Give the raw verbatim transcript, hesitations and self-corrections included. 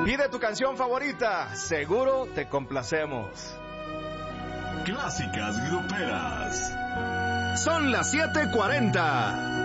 Pide tu canción favorita, seguro te complacemos. Clásicas Gruperas. Son las siete cuarenta.